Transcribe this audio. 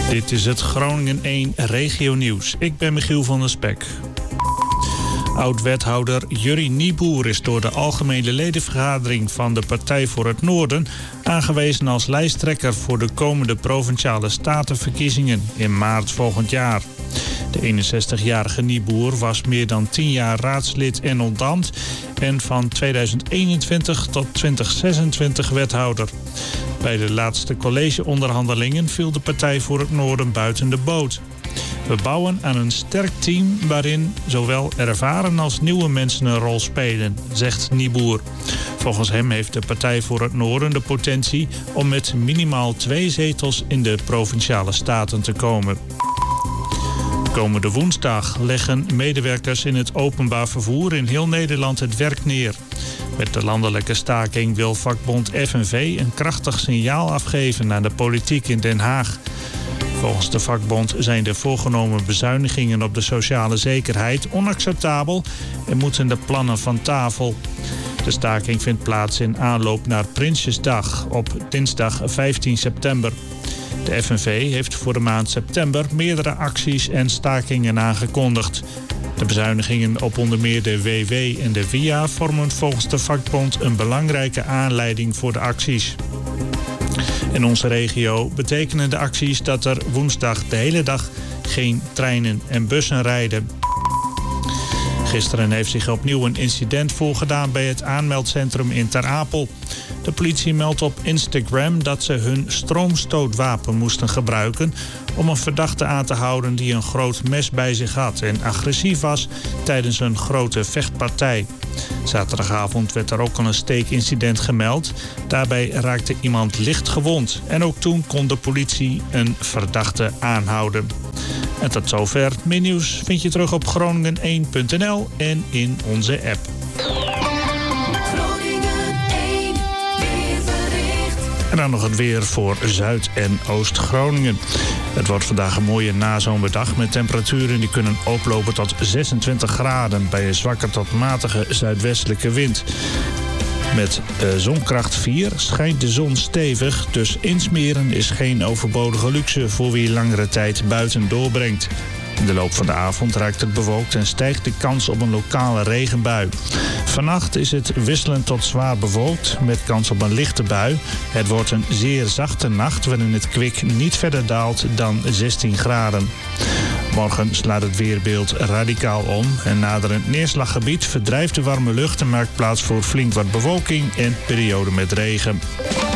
Dit is het Groningen 1 Regionieuws. Ik ben Michiel van der Spek. Oud-wethouder Jurrie Nieboer is door de algemene ledenvergadering van de Partij voor het Noorden aangewezen als lijsttrekker voor de komende Provinciale Statenverkiezingen in maart volgend jaar. De 61-jarige Nieboer was meer dan 10 jaar raadslid en ondambt en van 2021 tot 2026 wethouder. Bij de laatste collegeonderhandelingen viel de Partij voor het Noorden buiten de boot. We bouwen aan een sterk team waarin zowel ervaren als nieuwe mensen een rol spelen, zegt Nieboer. Volgens hem heeft de Partij voor het Noorden de potentie om met minimaal 2 zetels in de Provinciale Staten te komen. Komende woensdag leggen medewerkers in het openbaar vervoer in heel Nederland het werk neer. Met de landelijke staking wil vakbond FNV een krachtig signaal afgeven aan de politiek in Den Haag. Volgens de vakbond zijn de voorgenomen bezuinigingen op de sociale zekerheid onacceptabel en moeten de plannen van tafel. De staking vindt plaats in aanloop naar Prinsjesdag op dinsdag 15 september. De FNV heeft voor de maand september meerdere acties en stakingen aangekondigd. De bezuinigingen op onder meer de WW en de WIA vormen volgens de vakbond een belangrijke aanleiding voor de acties. In onze regio betekenen de acties dat er woensdag de hele dag geen treinen en bussen rijden. Gisteren heeft zich opnieuw een incident voorgedaan bij het aanmeldcentrum in Ter Apel. De politie meldt op Instagram dat ze hun stroomstootwapen moesten gebruiken om een verdachte aan te houden die een groot mes bij zich had en agressief was tijdens een grote vechtpartij. Zaterdagavond werd er ook al een steekincident gemeld. Daarbij raakte iemand licht gewond en ook toen kon de politie een verdachte aanhouden. En tot zover. Meer nieuws vind je terug op Groningen1.nl en in onze app. En dan nog het weer voor Zuid- en Oost-Groningen. Het wordt vandaag een mooie nazomerdag met temperaturen die kunnen oplopen tot 26 graden... bij een zwakke tot matige zuidwestelijke wind. Met zonkracht 4 schijnt de zon stevig, dus insmeren is geen overbodige luxe voor wie langere tijd buiten doorbrengt. In de loop van de avond raakt het bewolkt en stijgt de kans op een lokale regenbui. Vannacht is het wisselend tot zwaar bewolkt met kans op een lichte bui. Het wordt een zeer zachte nacht waarin het kwik niet verder daalt dan 16 graden. Morgen slaat het weerbeeld radicaal om. Een naderend neerslaggebied verdrijft de warme lucht en maakt plaats voor flink wat bewolking en perioden met regen.